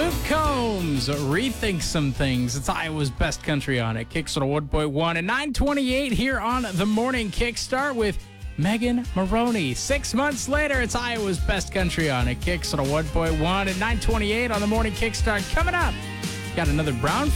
Luke Combs, Rethink Some Things. It's Iowa's Best Country on it. Kicks on 1.1 and 9:28 here on the Morning Kickstart with Megan Maroney. 6 months later, it's Iowa's Best Country on it. Kicks on 1.1 and 9:28 on the Morning Kickstart. Coming up, got another Brown